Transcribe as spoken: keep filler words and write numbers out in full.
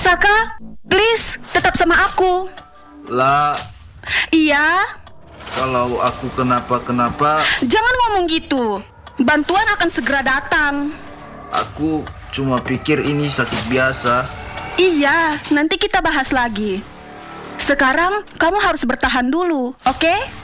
Saka, please, tetap sama aku. Lah, Iya, kalau aku kenapa-kenapa, jangan ngomong gitu. Bantuan akan segera datang. aku cuma pikir ini sakit biasa. Iya, nanti kita bahas lagi. Sekarang kamu harus bertahan dulu, oke?